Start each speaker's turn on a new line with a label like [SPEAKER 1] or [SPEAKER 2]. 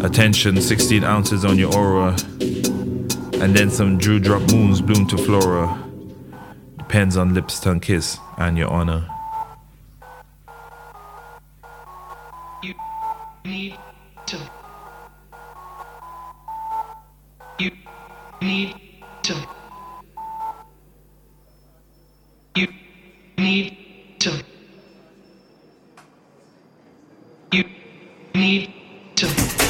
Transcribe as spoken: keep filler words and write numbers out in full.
[SPEAKER 1] Attention, sixteen ounces on your aura. And then some dewdrop moons bloom to flora. Depends on lips, tongue, kiss, and your honor.
[SPEAKER 2] You need to. You need to. You need to. You need